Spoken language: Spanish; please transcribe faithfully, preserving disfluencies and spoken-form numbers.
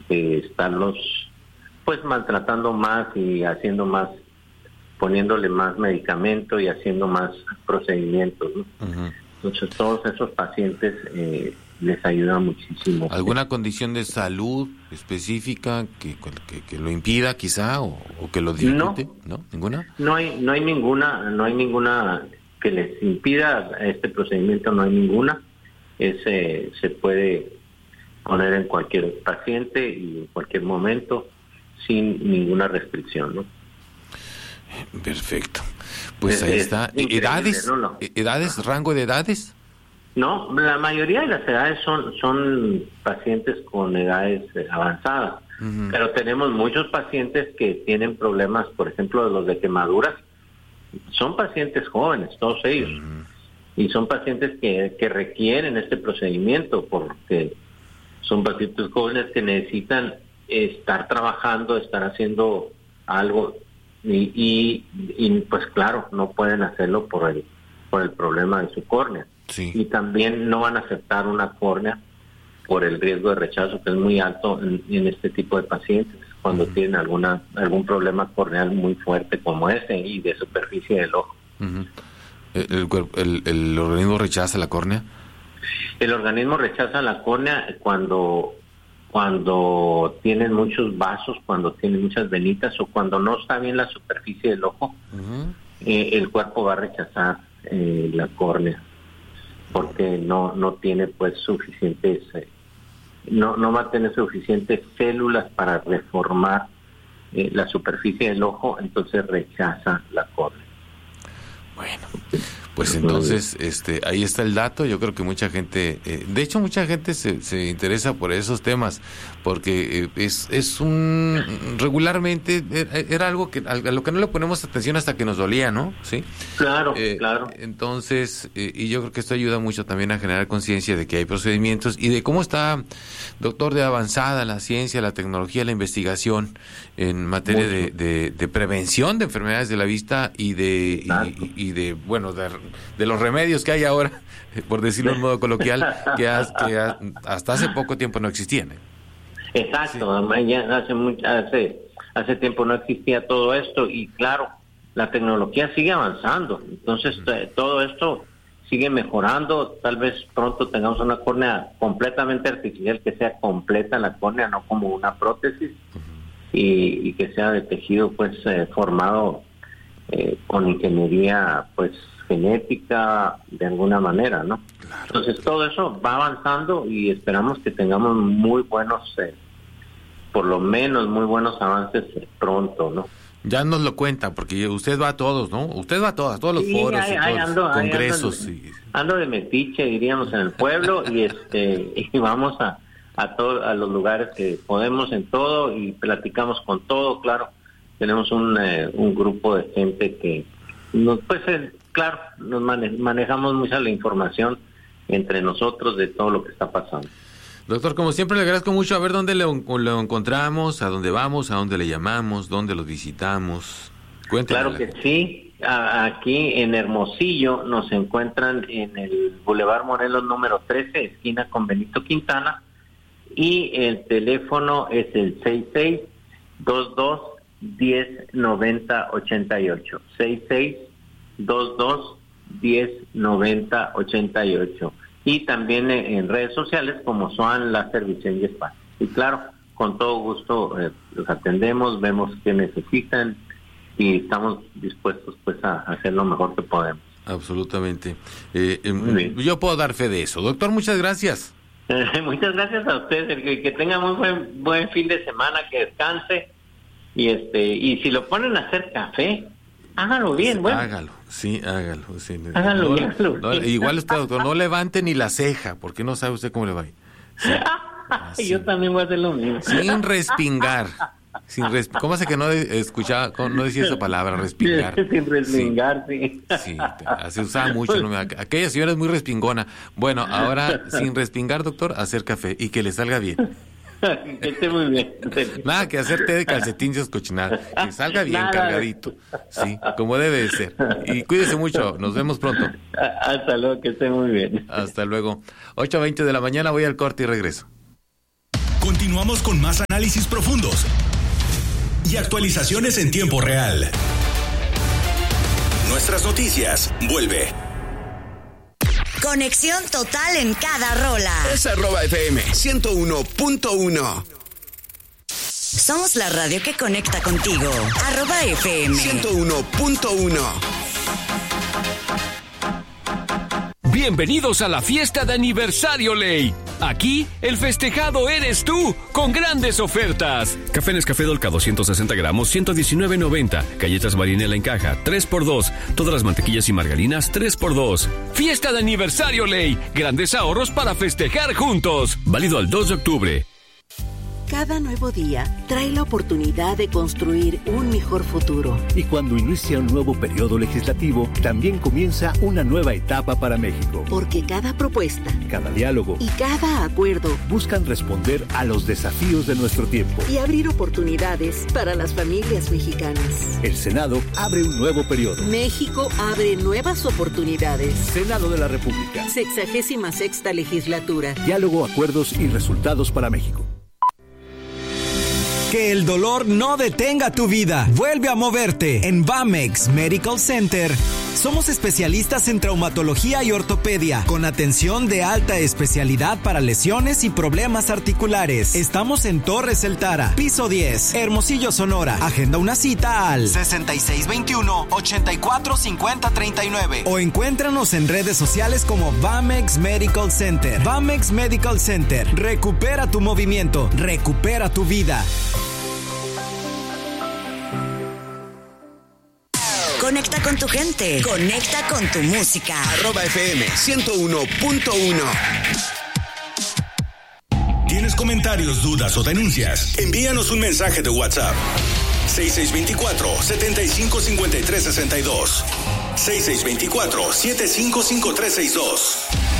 este, estarlos pues maltratando más y haciendo más, poniéndole más medicamento y haciendo más procedimientos, ¿no? Uh-huh. Entonces todos esos pacientes eh, les ayuda muchísimo. ¿Alguna condición de salud específica que, que, que lo impida quizá o, o que lo dificulte? No, ¿no? ¿Ninguna? No hay, no hay ninguna, no hay ninguna que les impida este procedimiento, no hay ninguna. Ese se puede poner en cualquier paciente y en cualquier momento sin ninguna restricción, ¿no? Perfecto. Pues es, ahí está. Es ¿Edades? ¿no? No. ¿Edades? ¿Rango de edades? No, la mayoría de las edades son son pacientes con edades avanzadas, uh-huh. pero tenemos muchos pacientes que tienen problemas, por ejemplo, los de quemaduras. Son pacientes jóvenes, todos ellos, uh-huh. y son pacientes que, que requieren este procedimiento porque son pacientes jóvenes que necesitan estar trabajando, estar haciendo algo y, y, y pues claro, no pueden hacerlo por el, por el problema de su córnea. Sí. Y también no van a aceptar una córnea por el riesgo de rechazo que es muy alto en, en este tipo de pacientes cuando uh-huh. tienen alguna algún problema corneal muy fuerte como ese y de superficie del ojo. Uh-huh. ¿El, el, el organismo rechaza la córnea? El organismo rechaza la córnea cuando cuando tienen muchos vasos, cuando tienen muchas venitas o cuando no está bien la superficie del ojo, uh-huh. eh, el cuerpo va a rechazar eh, la córnea porque no no tiene pues suficientes eh, no no va a tener suficientes células para reformar eh, la superficie del ojo, entonces rechaza la córnea. Bueno, pues entonces este ahí está el dato. Yo creo que mucha gente, eh, de hecho mucha gente se, se interesa por esos temas porque eh, es es un regularmente era algo que a lo que no le ponemos atención hasta que nos dolía, ¿no? Sí. Claro, eh, claro. Entonces eh, y yo creo que esto ayuda mucho también a generar conciencia de que hay procedimientos y de cómo está, doctor, de avanzada la ciencia, la tecnología, la investigación en materia de, de, de prevención de enfermedades de la vista y de y, y de bueno de, de los remedios que hay ahora, por decirlo de un modo coloquial, que, has, que has, hasta hace poco tiempo no existían. ¿eh? Exacto, sí. ya hace, mucho, hace hace tiempo no existía todo esto y claro, la tecnología sigue avanzando, entonces uh-huh. todo esto sigue mejorando, tal vez pronto tengamos una córnea completamente artificial que sea completa la córnea, no como una prótesis, uh-huh. y, y que sea de tejido pues eh, formado eh, con ingeniería pues genética de alguna manera, ¿no? Claro. Entonces todo eso va avanzando y esperamos que tengamos muy buenos, eh, por lo menos muy buenos avances eh, pronto, ¿no? Ya nos lo cuenta, porque usted va a todos, ¿no? Usted va a todos, a todos los sí, foros ay, y ay, todos ando, los congresos. Ando, y... ando de metiche, diríamos, en el pueblo y este y vamos a a todos a los lugares que podemos en todo y platicamos con todo, claro. Tenemos un eh, un grupo de gente que nos pues eh, claro, nos mane- manejamos mucha la información entre nosotros de todo lo que está pasando. Doctor, como siempre le agradezco mucho. A ver dónde lo, lo encontramos, a dónde vamos, a dónde le llamamos, dónde lo visitamos. Cuéntenos. Claro que sí. A, aquí en Hermosillo nos encuentran en el Boulevard Morelos número trece, esquina con Benito Quintana, y el teléfono es el seis seis dos dos diez noventa ochenta y ocho. seis seis dos dos diez noventa ochenta y ocho. Y también en redes sociales como Swan Láser Visión y Spa. Y claro, con todo gusto eh, los atendemos, vemos qué necesitan y estamos dispuestos pues a hacer lo mejor que podemos. Absolutamente. Eh, eh, yo puedo dar fe de eso. Doctor, muchas gracias. Eh, muchas gracias a ustedes, que, que tengan muy buen, buen fin de semana, que descanse y este y si lo ponen a hacer café, hágalo bien, bueno. Hágalo, sí, hágalo. Sí. Hágalo no, bien. No, igual usted, doctor, no levante ni la ceja, porque no sabe usted cómo le va a ir. Sí. Yo también voy a hacer lo mismo. Sin respingar. Sin resp- ¿Cómo hace que no escuchaba, no decía esa palabra, respingar? Sin respingar, sí. Sí, sí se usaba mucho. ¿no? Aquella señora es muy respingona. Bueno, ahora, sin respingar, doctor, hacer café y que le salga bien. Que esté muy bien. Nada, que hacer té de calcetín y cochinada. Que salga bien Nada. cargadito. Sí, como debe de ser. Y cuídese mucho. Nos vemos pronto. Hasta luego, que esté muy bien. Hasta luego. ocho veinte de la mañana, voy al corte y regreso. Continúa Continuamos con más análisis profundos y actualizaciones en tiempo real. Nuestras noticias, vuelve. Conexión total en cada rola. Es arroba F M ciento uno punto uno. Somos la radio que conecta contigo. Arroba F M ciento uno punto uno. Bienvenidos a la fiesta de aniversario Ley. Aquí, el festejado eres tú, con grandes ofertas. Café Nescafé Dolca doscientos sesenta gramos, ciento diecinueve noventa. Galletas Marinela en caja, tres por dos. Todas las mantequillas y margarinas, tres por dos. Fiesta de aniversario Ley. Grandes ahorros para festejar juntos. Válido al dos de octubre. Cada nuevo día trae la oportunidad de construir un mejor futuro. Y cuando inicia un nuevo periodo legislativo, también comienza una nueva etapa para México. Porque cada propuesta, cada diálogo y cada acuerdo buscan responder a los desafíos de nuestro tiempo y abrir oportunidades para las familias mexicanas. El Senado abre un nuevo periodo. México abre nuevas oportunidades. Senado de la República. Sexagésima sexta legislatura. Diálogo, acuerdos y resultados para México. Que el dolor no detenga tu vida. Vuelve a moverte. En Bamex Medical Center somos especialistas en traumatología y ortopedia, con atención de alta especialidad para lesiones y problemas articulares. Estamos en Torres El Tara, piso diez, Hermosillo, Sonora. Agenda una cita al sesenta y seis veintiuno, ochenta y cuatro cincuenta treinta y nueve o encuéntranos en redes sociales como Bamex Medical Center. Bamex Medical Center. Recupera tu movimiento. Recupera tu vida. Conecta con tu gente. Conecta con tu música. Arroba F M ciento uno punto uno. ¿Tienes comentarios, dudas o denuncias? Envíanos un mensaje de WhatsApp. seis seis dos cuatro, siete cinco cinco tres seis dos. seis seis dos cuatro, siete cinco cinco tres seis dos.